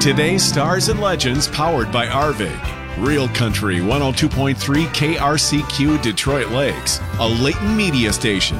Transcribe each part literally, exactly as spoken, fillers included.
Today's Stars and Legends powered by Arvig. Real Country one oh two point three K R C Q Detroit Lakes, a Leighton media station.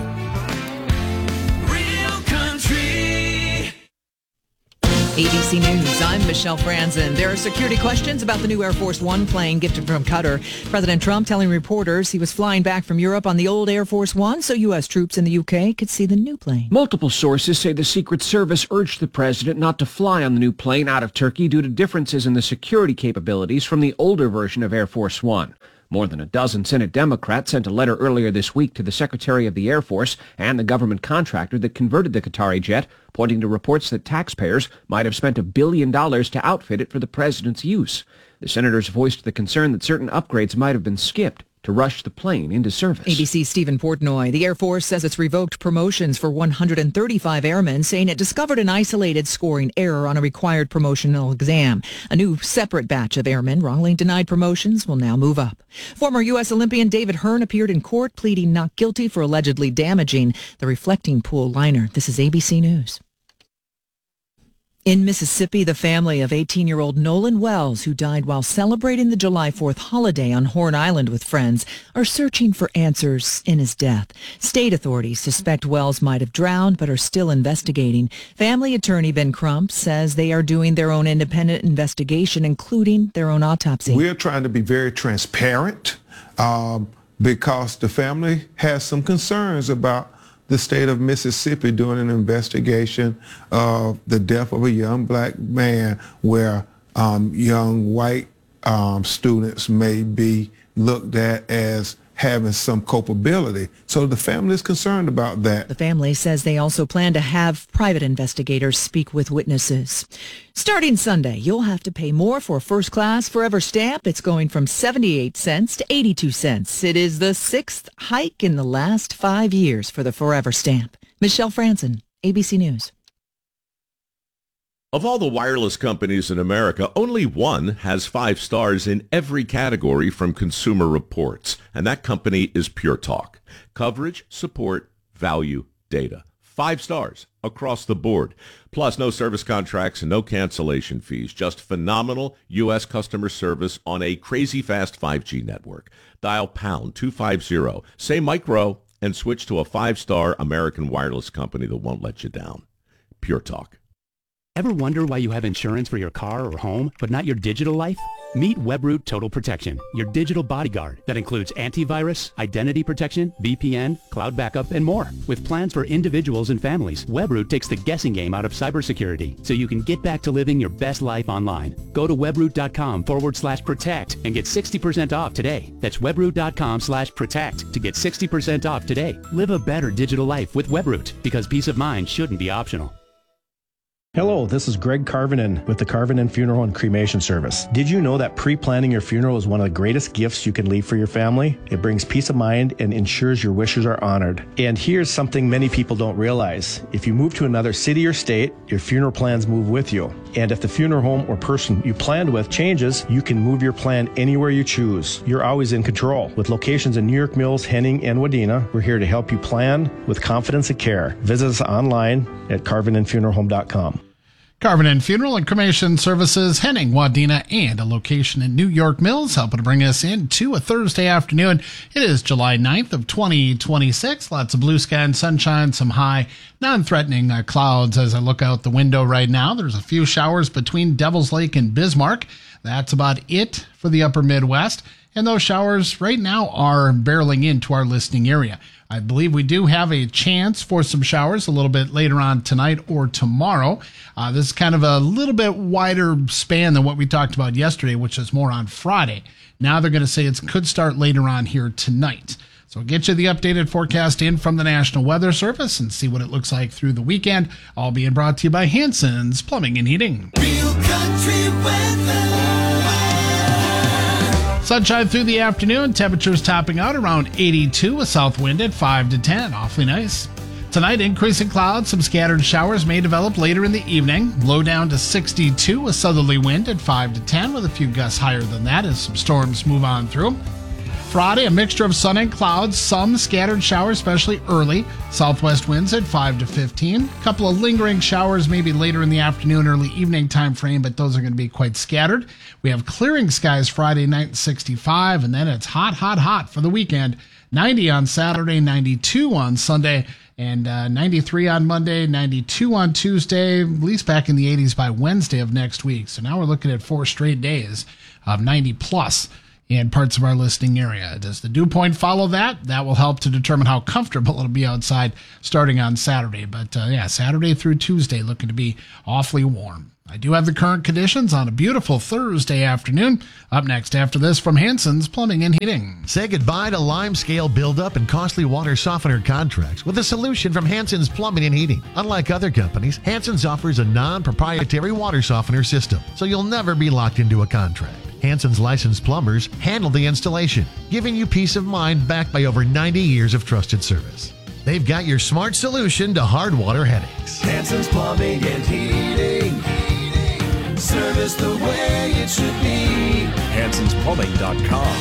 Real Country. A B C News, I'm Michelle Franzen. There are security questions about the new Air Force One plane gifted from Qatar. President Trump telling reporters he was flying back from Europe on the old Air Force One so U S troops in the U K could see the new plane. Multiple sources say the Secret Service urged the president not to fly on the new plane out of Turkey due to differences in the security capabilities from the older version of Air Force One. More than a dozen Senate Democrats sent a letter earlier this week to the Secretary of the Air Force and the government contractor that converted the Qatari jet, pointing to reports that taxpayers might have spent a billion dollars to outfit it for the president's use. The senators voiced the concern that certain upgrades might have been skipped to rush the plane into service. A B C's Stephen Portnoy. The Air Force says it's revoked promotions for one hundred thirty-five airmen, saying it discovered an isolated scoring error on a required promotional exam. A new separate batch of airmen wrongly denied promotions will now move up. Former U S Olympian David Hearn appeared in court pleading not guilty for allegedly damaging the reflecting pool liner. This is A B C News. In Mississippi, the family of eighteen-year-old Nolan Wells, who died while celebrating the July fourth holiday on Horn Island with friends, are searching for answers in his death. State authorities suspect Wells might have drowned, but are still investigating. Family attorney Ben Crump says they are doing their own independent investigation, including their own autopsy. We're trying to be very transparent um, because the family has some concerns about the state of Mississippi doing an investigation of the death of a young black man where um, young white um, students may be looked at as having some culpability. So the family is concerned about that. The family says they also plan to have private investigators speak with witnesses. Starting Sunday, you'll have to pay more for a first-class Forever stamp. It's going from seventy-eight cents to eighty-two cents. It is the sixth hike in the last five years for the Forever stamp. Michelle Franzen, A B C News. Of all the wireless companies in America, only one has five stars in every category from Consumer Reports, and that company is Pure Talk. Coverage, support, value, data. Five stars across the board. Plus, no service contracts and no cancellation fees. Just phenomenal U S customer service on a crazy fast five G network. Dial pound two fifty, say micro, and switch to a five-star American wireless company that won't let you down. Pure Talk. Ever wonder why you have insurance for your car or home, but not your digital life? Meet Webroot Total Protection, your digital bodyguard that includes antivirus, identity protection, V P N, cloud backup, and more. With plans for individuals and families, Webroot takes the guessing game out of cybersecurity so you can get back to living your best life online. Go to webroot.com forward slash protect and get sixty percent off today. That's webroot.com slash protect to get sixty percent off today. Live a better digital life with Webroot, because peace of mind shouldn't be optional. Hello, this is Greg Carvinen with the Carvinen Funeral and Cremation Service. Did you know that pre-planning your funeral is one of the greatest gifts you can leave for your family? It brings peace of mind and ensures your wishes are honored. And here's something many people don't realize. If you move to another city or state, your funeral plans move with you. And if the funeral home or person you planned with changes, you can move your plan anywhere you choose. You're always in control. With locations in New York Mills, Henning, and Wadena, we're here to help you plan with confidence and care. Visit us online at carvinen funeral home dot com. Carvinen Funeral and Cremation Services, Henning, Wadena, and a location in New York Mills, helping to bring us into a Thursday afternoon. It is July ninth of twenty twenty-six. Lots of blue sky and sunshine, some high, non-threatening uh, clouds as I look out the window right now. There's a few showers between Devil's Lake and Bismarck. That's about it for the upper Midwest. And those showers right now are barreling into our listening area. I believe we do have a chance for some showers a little bit later on tonight or tomorrow. Uh, this is kind of a little bit wider span than what we talked about yesterday, which is more on Friday. Now they're going to say it could start later on here tonight. So we'll get you the updated forecast in from the National Weather Service and see what it looks like through the weekend. All being brought to you by Hanson's Plumbing and Heating. Real Country weather. Sunshine through the afternoon. Temperatures topping out around eighty-two. A south wind at five to ten. Awfully nice. Tonight, increasing clouds. Some scattered showers may develop later in the evening. Low down to sixty-two. A southerly wind at five to ten with a few gusts higher than that as some storms move on through. Friday, a mixture of sun and clouds, some scattered showers, especially early. Southwest winds at five to fifteen. A couple of lingering showers maybe later in the afternoon, early evening time frame, but those are going to be quite scattered. We have clearing skies Friday night, sixty-five, and then it's hot, hot, hot for the weekend. ninety on Saturday, ninety-two on Sunday, and uh, ninety-three on Monday, ninety-two on Tuesday, at least back in the eighties by Wednesday of next week. So now we're looking at four straight days of ninety plus in parts of our listening area. Does the dew point follow that? That will help to determine how comfortable it'll be outside starting on Saturday. But uh, yeah, Saturday through Tuesday looking to be awfully warm. I do have the current conditions on a beautiful Thursday afternoon. Up next after this from Hanson's Plumbing and Heating. Say goodbye to limescale buildup and costly water softener contracts with a solution from Hanson's Plumbing and Heating. Unlike other companies, Hanson's offers a non-proprietary water softener system, so you'll never be locked into a contract. Hanson's licensed plumbers handle the installation, giving you peace of mind backed by over ninety years of trusted service. They've got your smart solution to hard water headaches. Hanson's Plumbing and Heating. Service the way it should be. Hansons Plumbing dot com.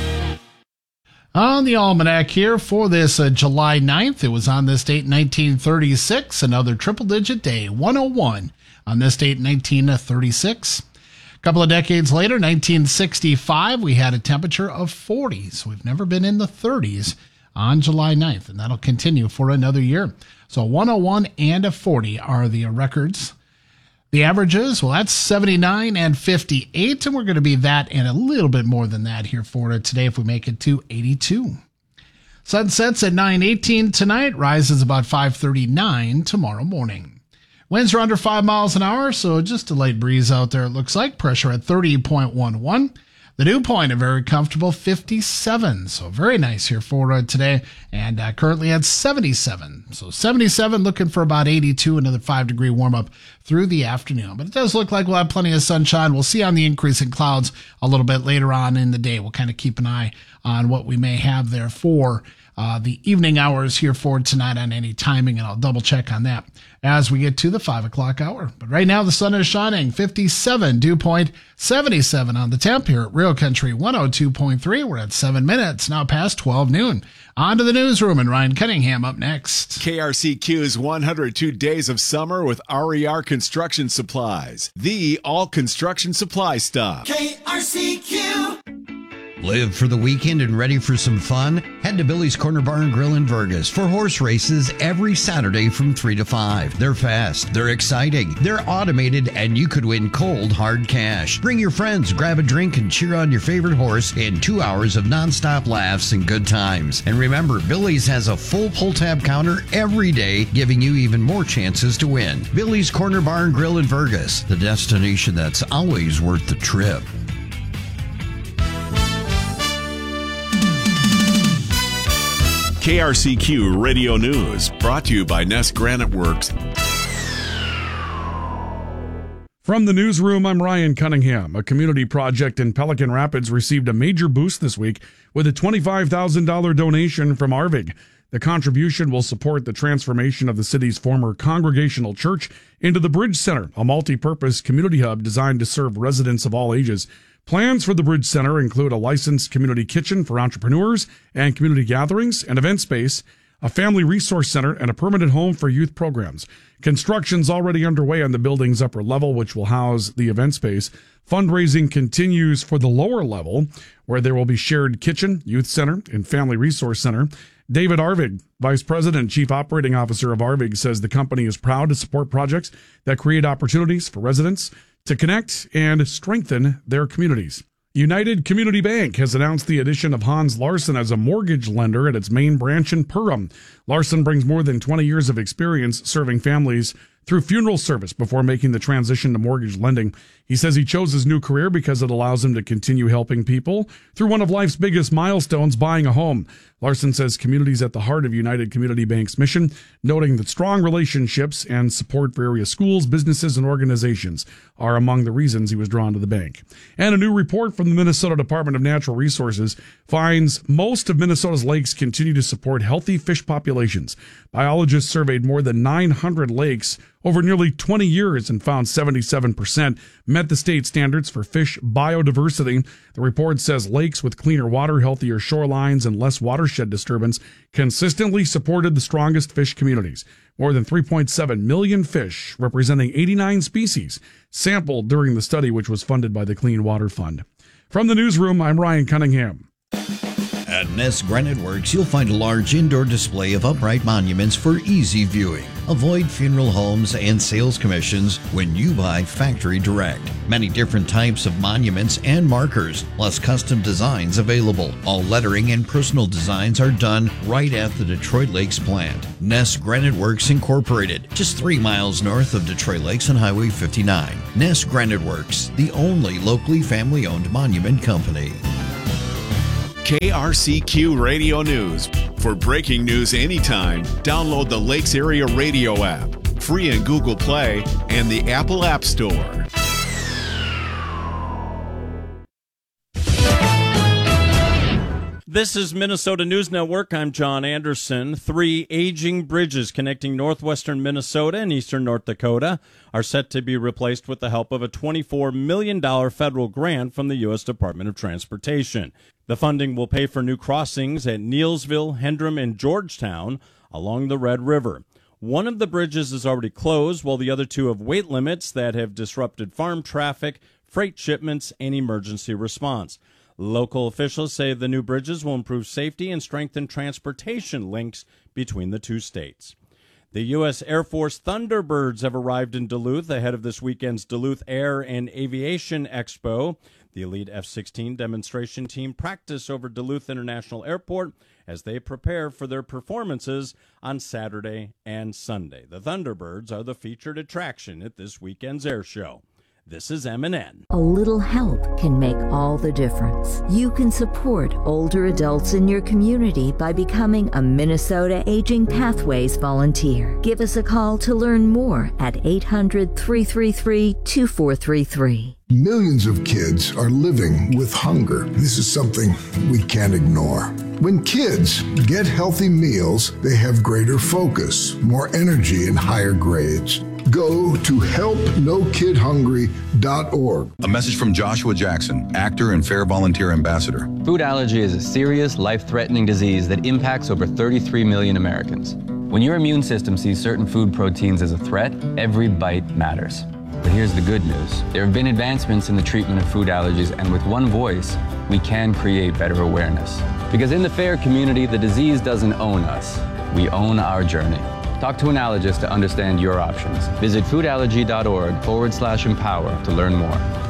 On the almanac here for this uh, July ninth, it was on this date nineteen thirty-six, another triple-digit day, one oh one on this date nineteen thirty-six. A couple of decades later, nineteen sixty-five, we had a temperature of forty, so we've never been in the thirties on July ninth, and that'll continue for another year. So one oh one and a forty are the records. The averages, well, that's seventy-nine and fifty-eight, and we're going to be that and a little bit more than that here for today if we make it to eighty-two. Sun sets at nine eighteen tonight, rises about five thirty-nine tomorrow morning. Winds are under five miles an hour, so just a light breeze out there, it looks like. Pressure at thirty point one one. The dew point, a very comfortable fifty-seven, so very nice here for uh, today, and uh, currently at seventy-seven. So seventy-seven, looking for about eighty-two, another five degree warm up through the afternoon. But it does look like we'll have plenty of sunshine. We'll see on the increase in clouds a little bit later on in the day. We'll kind of keep an eye on what we may have there for uh, the evening hours here for tonight on any timing, and I'll double check on that as we get to the five o'clock hour. But right now the sun is shining, fifty-seven, dew point seventy-seven on the temp here at Real Country one oh two point three. We're at seven minutes, now past twelve noon. On to the newsroom, and Ryan Cunningham up next. K R C Q's one hundred two Days of Summer with R E R Construction Supplies, the all construction supply stop. K R C Q. Live for the weekend and ready for some fun? Head to Billy's Corner Bar and Grill in Vergas for horse races every Saturday from three to five. They're fast, they're exciting, they're automated, and you could win cold, hard cash. Bring your friends, grab a drink, and cheer on your favorite horse in two hours of nonstop laughs and good times. And remember, Billy's has a full pull-tab counter every day, giving you even more chances to win. Billy's Corner Bar and Grill in Vergas, the destination that's always worth the trip. K R C Q Radio News, brought to you by Nest Granite Works. From the newsroom, I'm Ryan Cunningham. A community project in Pelican Rapids received a major boost this week with a twenty-five thousand dollars donation from Arvig. The contribution will support the transformation of the city's former Congregational Church into the Bridge Center, a multi-purpose community hub designed to serve residents of all ages. Plans for the Bridge Center include a licensed community kitchen for entrepreneurs and community gatherings, an event space, a family resource center, and a permanent home for youth programs. Construction's already underway on the building's upper level, which will house the event space. Fundraising continues for the lower level, where there will be shared kitchen, youth center, and family resource center. David Arvig, Vice President and Chief Operating Officer of Arvig, says the company is proud to support projects that create opportunities for residents to connect and strengthen their communities. United Community Bank has announced the addition of Hans Larson as a mortgage lender at its main branch in Perham. Larson brings more than twenty years of experience serving families through funeral service before making the transition to mortgage lending. He says he chose his new career because it allows him to continue helping people through one of life's biggest milestones, buying a home. Larson says community's at the heart of United Community Bank's mission, noting that strong relationships and support for area schools, businesses, and organizations are among the reasons he was drawn to the bank. And a new report from the Minnesota Department of Natural Resources finds most of Minnesota's lakes continue to support healthy fish populations. Biologists surveyed more than nine hundred lakes over nearly twenty years and found seventy-seven percent met the state standards for fish biodiversity. The report says lakes with cleaner water, healthier shorelines, and less watershed disturbance consistently supported the strongest fish communities. More than three point seven million fish, representing eighty-nine species, sampled during the study, which was funded by the Clean Water Fund. From the newsroom, I'm Ryan Cunningham. At Ness Granite Works, you'll find a large indoor display of upright monuments for easy viewing. Avoid funeral homes and sales commissions when you buy factory direct. Many different types of monuments and markers, plus custom designs available. All lettering and personal designs are done right at the Detroit Lakes plant. Ness Granite Works Incorporated, just three miles north of Detroit Lakes on Highway fifty-nine. Ness Granite Works, the only locally family-owned monument company. K R C Q Radio News. For breaking news anytime, download the Lakes Area Radio app, free in Google Play and the Apple App Store. This is Minnesota News Network. I'm John Anderson. Three aging bridges connecting northwestern Minnesota and eastern North Dakota are set to be replaced with the help of a twenty-four million dollars federal grant from the U S Department of Transportation. The funding will pay for new crossings at Neilsville, Hendrum, and Georgetown along the Red River. One of the bridges is already closed, while the other two have weight limits that have disrupted farm traffic, freight shipments, and emergency response. Local officials say the new bridges will improve safety and strengthen transportation links between the two states. The U S Air Force Thunderbirds have arrived in Duluth ahead of this weekend's Duluth Air and Aviation Expo. The elite F sixteen demonstration team practice over Duluth International Airport as they prepare for their performances on Saturday and Sunday. The Thunderbirds are the featured attraction at this weekend's air show. This is M and N. A little help can make all the difference. You can support older adults in your community by becoming a Minnesota Aging Pathways volunteer. Give us a call to learn more at eight hundred, three three three, two four three three. Millions of kids are living with hunger. This is something we can't ignore. When kids get healthy meals, they have greater focus, more energy, and higher grades. Go to help no kid hungry dot org. A message from Joshua Jackson, actor and Fair Volunteer Ambassador. Food allergy is a serious, life-threatening disease that impacts over thirty-three million Americans. When your immune system sees certain food proteins as a threat, every bite matters. But here's the good news. There have been advancements in the treatment of food allergies, and with one voice, we can create better awareness. Because in the FAIR community, the disease doesn't own us. We own our journey. Talk to an allergist to understand your options. Visit foodallergy.org forward slash empower to learn more.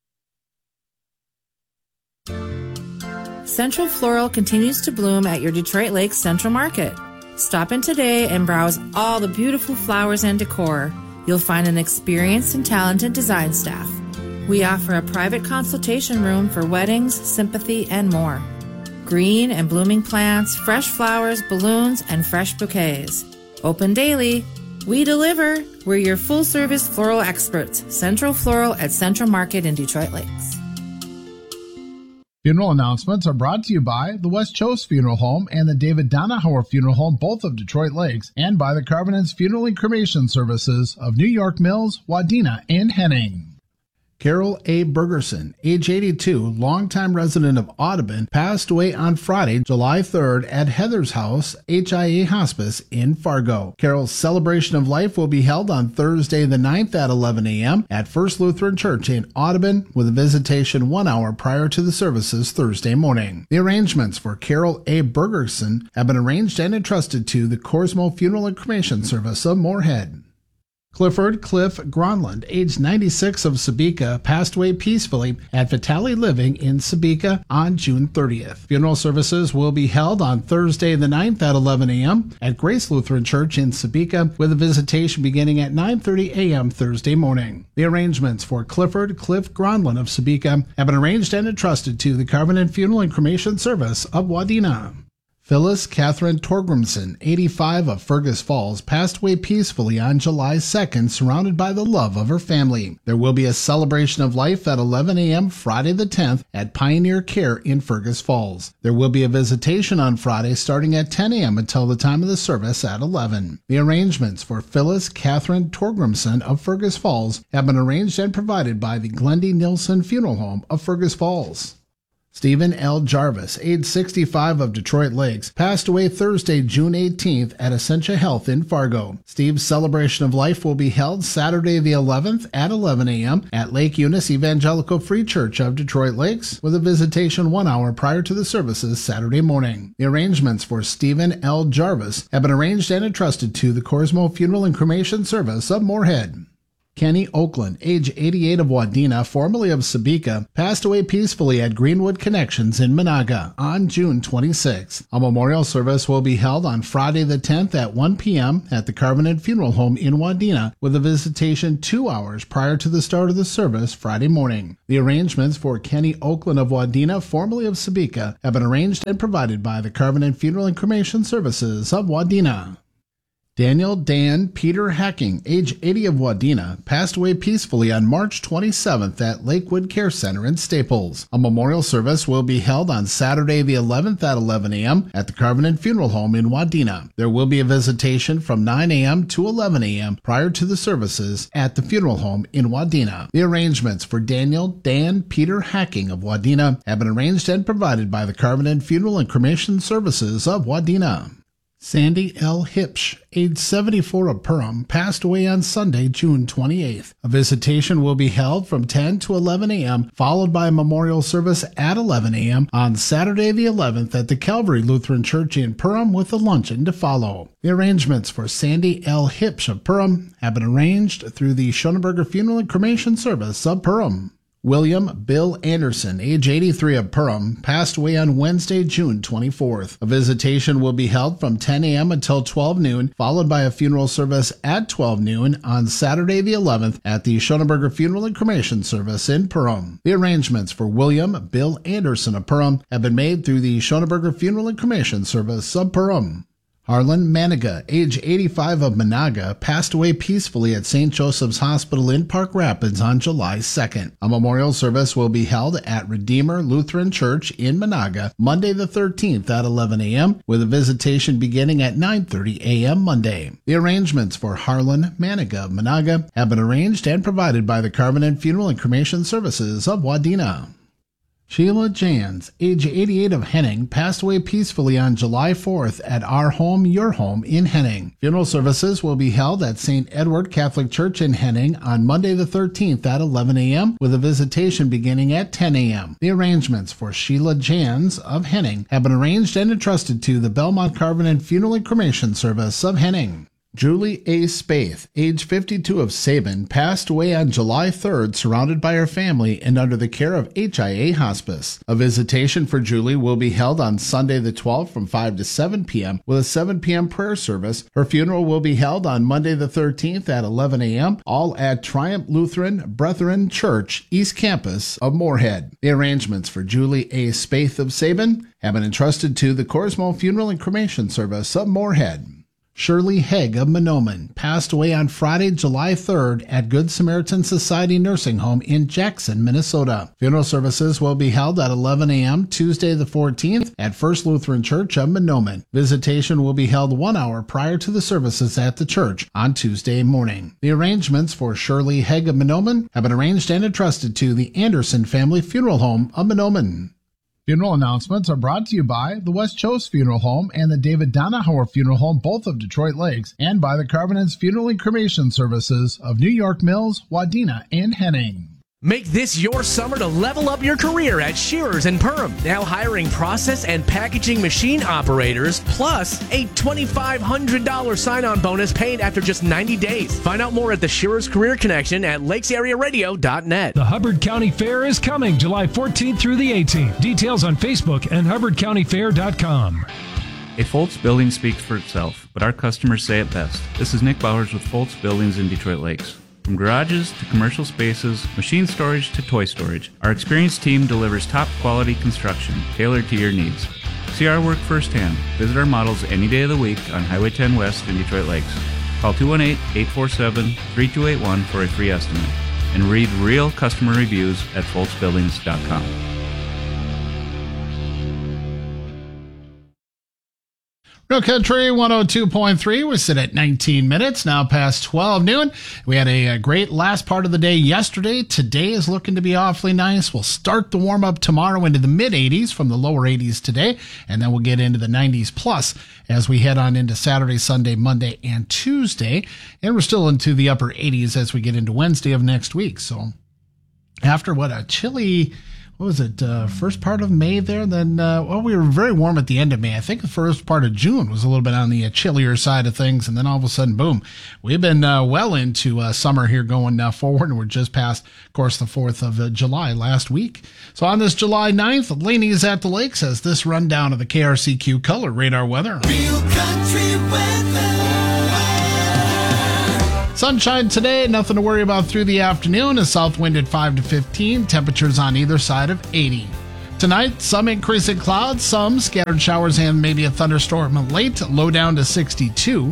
Central Floral continues to bloom at your Detroit Lakes Central Market. Stop in today and browse all the beautiful flowers and decor. You'll find an experienced and talented design staff. We offer a private consultation room for weddings, sympathy, and more. Green and blooming plants, fresh flowers, balloons, and fresh bouquets. Open daily. We deliver. We're your full-service floral experts. Central Floral at Central Market in Detroit Lakes. Funeral announcements are brought to you by the West Chose Funeral Home and the David Donahauer Funeral Home, both of Detroit Lakes, and by the Carvinens Funeral and Cremation Services of New York Mills, Wadena, and Henning. Carol A. Bergerson, age eighty-two, longtime resident of Audubon, passed away on Friday, July third at Heather's House, H I A Hospice in Fargo. Carol's celebration of life will be held on Thursday the ninth at eleven a.m. at First Lutheran Church in Audubon, with a visitation one hour prior to the services Thursday morning. The arrangements for Carol A. Bergerson have been arranged and entrusted to the Corsmo Funeral and Cremation Service of Moorhead. Clifford Cliff Gronland, age ninety-six, of Sebeka, passed away peacefully at Vitale Living in Sebeka on June thirtieth. Funeral services will be held on Thursday the ninth at eleven a.m. at Grace Lutheran Church in Sebeka, with a visitation beginning at nine thirty a.m. Thursday morning. The arrangements for Clifford Cliff Gronland of Sebeka have been arranged and entrusted to the Carvinen Funeral and Cremation Service of Wadena. Phyllis Catherine Torgrimson, eighty-five, of Fergus Falls, passed away peacefully on July second, surrounded by the love of her family. There will be a celebration of life at eleven a.m. Friday the tenth at Pioneer Care in Fergus Falls. There will be a visitation on Friday starting at ten a.m. until the time of the service at eleven. The arrangements for Phyllis Catherine Torgrimson of Fergus Falls have been arranged and provided by the Glendy Nilsson Funeral Home of Fergus Falls. Stephen L. Jarvis, age sixty-five, of Detroit Lakes, passed away Thursday, June eighteenth at Essentia Health in Fargo. Steve's celebration of life will be held Saturday the eleventh at eleven a.m. at Lake Eunice Evangelical Free Church of Detroit Lakes, with a visitation one hour prior to the services Saturday morning. The arrangements for Stephen L. Jarvis have been arranged and entrusted to the Corsmo Funeral and Cremation Service of Moorhead. Kenny Oakland, age eighty-eight, of Wadena, formerly of Sabika, passed away peacefully at Greenwood Connections in Monaga on June twenty-sixth. A memorial service will be held on Friday the tenth at one p.m. at the Covenant Funeral Home in Wadena, with a visitation two hours prior to the start of the service Friday morning. The arrangements for Kenny Oakland of Wadena, formerly of Sabika, have been arranged and provided by the Covenant Funeral and Cremation Services of Wadena. Daniel Dan Peter Hacking, age eighty, of Wadena, passed away peacefully on March twenty-seventh at Lakewood Care Center in Staples. A memorial service will be held on Saturday the eleventh at eleven a.m. at the Covenant Funeral Home in Wadena. There will be a visitation from nine a.m. to eleven a.m. prior to the services at the funeral home in Wadena. The arrangements for Daniel Dan Peter Hacking of Wadena have been arranged and provided by the Covenant Funeral and Cremation Services of Wadena. Sandy L. Hipsch, age seventy-four, of Perham, passed away on Sunday, June twenty-eighth. A visitation will be held from ten to eleven a.m., followed by a memorial service at eleven a.m. on Saturday the eleventh at the Calvary Lutheran Church in Perham, with a luncheon to follow. The arrangements for Sandy L. Hipsch of Perham have been arranged through the Schoenberger Funeral and Cremation Service of Perham. William Bill Anderson, age eighty-three, of Perham, passed away on Wednesday, June twenty-fourth. A visitation will be held from ten a.m. until twelve noon, followed by a funeral service at twelve noon on Saturday the eleventh at the Schoenberger Funeral and Cremation Service in Perham. The arrangements for William Bill Anderson of Perham have been made through the Schoenberger Funeral and Cremation Service of Perham. Harlan Maniga, age eighty-five, of Monaga, passed away peacefully at Saint Joseph's Hospital in Park Rapids on July second. A memorial service will be held at Redeemer Lutheran Church in Monaga Monday the thirteenth at eleven a.m., with a visitation beginning at nine thirty a.m. Monday. The arrangements for Harlan Maniga of Monaga have been arranged and provided by the Covenant Funeral and Cremation Services of Wadena. Sheila Jans, age eighty-eight, of Henning, passed away peacefully on July fourth at Our Home, Your Home in Henning. Funeral services will be held at Saint Edward Catholic Church in Henning on Monday the thirteenth at eleven a.m., with a visitation beginning at ten a.m. The arrangements for Sheila Jans of Henning have been arranged and entrusted to the Belmont Covenant Funeral and Cremation Service of Henning. Julie A. Spaeth, age fifty-two, of Sabin, passed away on July third, surrounded by her family and under the care of H I A Hospice. A visitation for Julie will be held on Sunday the twelfth from five to seven p.m. with a seven p.m. prayer service. Her funeral will be held on Monday the thirteenth at eleven a.m., all at Triumph Lutheran Brethren Church, East Campus of Moorhead. The arrangements for Julie A. Spaeth of Sabin have been entrusted to the Corsmo Funeral and Cremation Service of Moorhead. Shirley Hegg of Mahnomen passed away on Friday, July third at Good Samaritan Society Nursing Home in Jackson, Minnesota. Funeral services will be held at eleven a.m. Tuesday the fourteenth at First Lutheran Church of Mahnomen. Visitation will be held one hour prior to the services at the church on Tuesday morning. The arrangements for Shirley Hegg of Mahnomen have been arranged and entrusted to the Anderson Family Funeral Home of Mahnomen. Funeral announcements are brought to you by the West Chose Funeral Home and the David Donahauer Funeral Home, both of Detroit Lakes, and by the Covenant's Funeral and Cremation Services of New York Mills, Wadena, and Henning. Make this your summer to level up your career at Shearers in Perham. Now hiring process and packaging machine operators, plus a twenty-five hundred dollars sign-on bonus paid after just ninety days. Find out more at the Shearers Career Connection at lakes area radio dot net. The Hubbard County Fair is coming July fourteenth through the eighteenth. Details on Facebook and hubbard county fair dot com. A Foltz building speaks for itself, but our customers say it best. This is Nick Bowers with Foltz Buildings in Detroit Lakes. From garages to commercial spaces, machine storage to toy storage, our experienced team delivers top quality construction tailored to your needs. See our work firsthand. Visit our models any day of the week on Highway ten West in Detroit Lakes. Call two one eight, eight four seven, three two eight one for a free estimate. And read real customer reviews at foltz buildings dot com. Real Country one oh two point three. We sit at nineteen minutes, now past twelve noon. We had a, a great last part of the day yesterday. Today is looking to be awfully nice. We'll start the warm-up tomorrow into the mid-eighties from the lower eighties today, and then we'll get into the nineties plus as we head on into Saturday, Sunday, Monday, and Tuesday. And we're still into the upper eighties as we get into Wednesday of next week. So after what a chilly... What was it, uh, first part of May there? Then, uh, well, we were very warm at the end of May. I think the first part of June was a little bit on the uh, chillier side of things. And then all of a sudden, boom, we've been uh, well into uh, summer here going uh, forward. And we're just past, of course, the fourth of uh, July last week. So on this July ninth, Laney's at the Lakes has this rundown of the K R C Q Color Radar weather. Real country weather. Sunshine today, nothing to worry about through the afternoon. A south wind at five to fifteen, temperatures on either side of eighty. Tonight, some increasing clouds, some scattered showers and maybe a thunderstorm late, low down to sixty-two.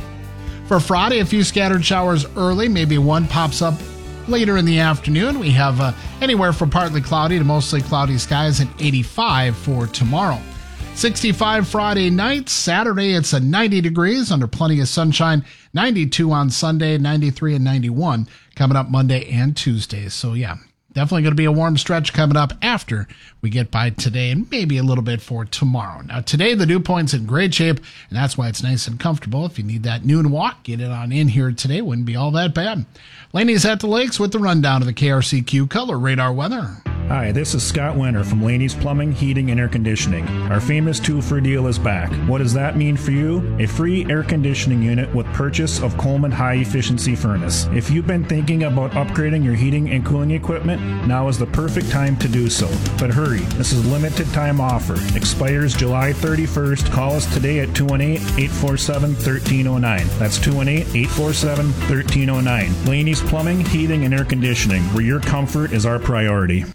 For Friday, a few scattered showers early, maybe one pops up later in the afternoon. We have uh, anywhere from partly cloudy to mostly cloudy skies and eighty-five for tomorrow. sixty-five Friday night. Saturday, it's a ninety degrees under plenty of sunshine. ninety-two on Sunday, ninety-three and ninety-one coming up Monday and Tuesday. So yeah, definitely going to be a warm stretch coming up after we get by today and maybe a little bit for tomorrow. Now today, the dew point's in great shape, and that's why it's nice and comfortable. If you need that noon walk, get it on in here today. Wouldn't be all that bad. Laney's at the Lakes with the rundown of the K R C Q Color Radar weather. Hi, this is Scott Winter from Laney's Plumbing, Heating, and Air Conditioning. Our famous two-for deal is back. What does that mean for you? A free air conditioning unit with purchase of Coleman high-efficiency furnace. If you've been thinking about upgrading your heating and cooling equipment, now is the perfect time to do so. But hurry, this is a limited-time offer. Expires July thirty-first. Call us today at two one eight, eight four seven, one three zero nine. That's two one eight, eight four seven, one three zero nine. Laney's Plumbing, Heating, and Air Conditioning, where your comfort is our priority.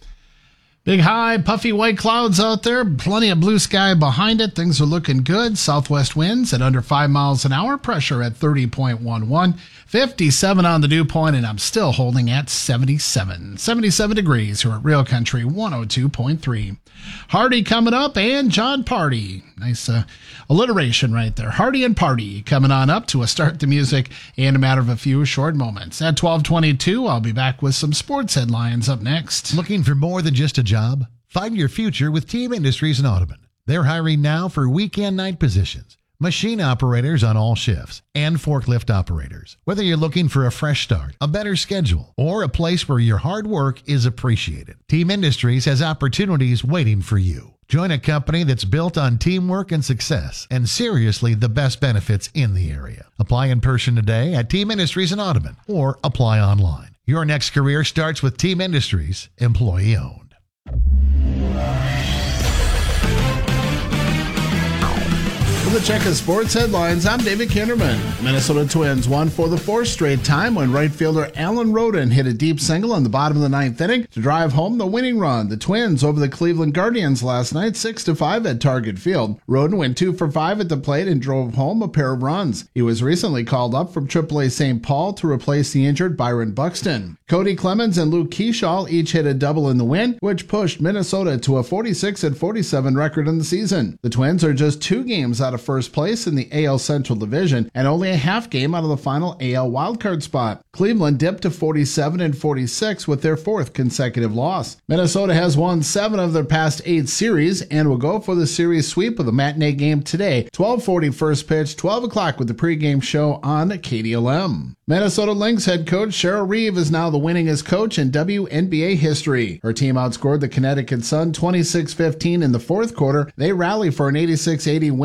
Big high, puffy white clouds out there, plenty of blue sky behind it. Things are looking good. Southwest winds at under five miles an hour, pressure at thirty point one one, fifty-seven on the dew point, and I'm still holding at seventy-seven. seventy-seven degrees here at Real Country one oh two point three. Hardy coming up and John Party. Nice uh, alliteration right there. Hardy and Party coming on up to a start the music in a matter of a few short moments. At twelve twenty-two, I'll be back with some sports headlines up next. Looking for more than just a job? Find your future with Team Industries in Audubon. They're hiring now for weekend night positions, machine operators on all shifts, and forklift operators. Whether you're looking for a fresh start, a better schedule, or a place where your hard work is appreciated, Team Industries has opportunities waiting for you. Join a company that's built on teamwork and success, and seriously the best benefits in the area. Apply in person today at Team Industries in Audubon, or apply online. Your next career starts with Team Industries, employee owned. For the check of sports headlines, I'm David Kinderman. Minnesota Twins won for the fourth straight time when right fielder Alan Roden hit a deep single in the bottom of the ninth inning to drive home the winning run. The Twins over the Cleveland Guardians last night, six to five at Target Field. Roden went two for five at the plate and drove home a pair of runs. He was recently called up from triple A Saint Paul to replace the injured Byron Buxton. Cody Clemens and Luke Keyshaw each hit a double in the win, which pushed Minnesota to a forty-six and forty-seven record in the season. The Twins are just two games out of first place in the A L Central Division and only a half game out of the final A L wildcard spot. Cleveland dipped to forty-seven and forty-six with their fourth consecutive loss. Minnesota has won seven of their past eight series and will go for the series sweep with a matinee game today, twelve forty first pitch, twelve o'clock with the pregame show on K D L M. Minnesota Lynx head coach Cheryl Reeve is now the winningest coach in W N B A history. Her team outscored the Connecticut Sun twenty-six fifteen in the fourth quarter. They rallied for an eighty-six eighty win last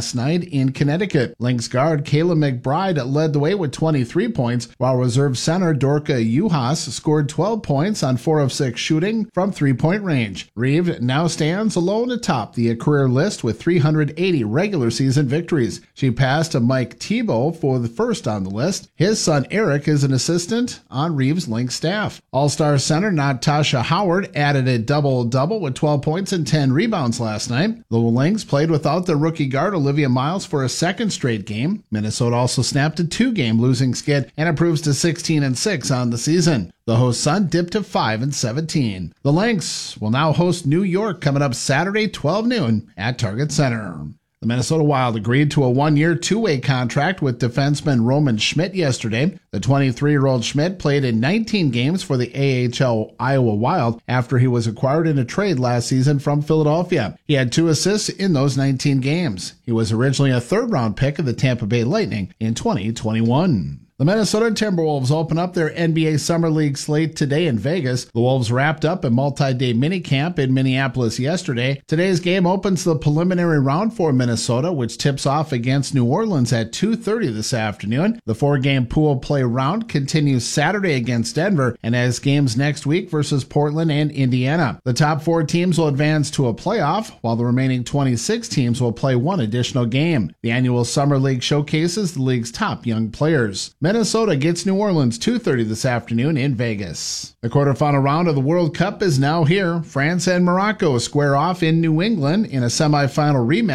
last night in Connecticut. Lynx guard Kayla McBride led the way with twenty-three points, while reserve center Dorka Juhas scored twelve points on four of six shooting from three-point range. Reeve now stands alone atop the career list with three hundred eighty regular season victories. She passed to Mike Tebow for the first on the list. His son Eric is an assistant on Reeves' Lynx staff. All-Star center Natasha Howard added a double-double with twelve points and ten rebounds last night. The Lynx played without their rookie guard Olivia Miles for a second straight game. Minnesota also snapped a two-game losing skid and improves to sixteen and six on the season. The host Sun dipped to five and seventeen. The Lynx will now host New York coming up Saturday, twelve noon at Target Center. The Minnesota Wild agreed to a one-year, two-way contract with defenseman Roman Schmidt yesterday. The twenty-three-year-old Schmidt played in nineteen games for the A H L Iowa Wild after he was acquired in a trade last season from Philadelphia. He had two assists in those nineteen games. He was originally a third-round pick of the Tampa Bay Lightning in twenty twenty-one. The Minnesota Timberwolves open up their N B A Summer League slate today in Vegas. The Wolves wrapped up a multi-day minicamp in Minneapolis yesterday. Today's game opens the preliminary round for Minnesota, which tips off against New Orleans at two thirty this afternoon. The four-game pool play round continues Saturday against Denver and has games next week versus Portland and Indiana. The top four teams will advance to a playoff, while the remaining twenty-six teams will play one additional game. The annual Summer League showcases the league's top young players. Minnesota gets New Orleans two thirty this afternoon in Vegas. The quarterfinal round of the World Cup is now here. France and Morocco square off in New England in a semifinal rematch.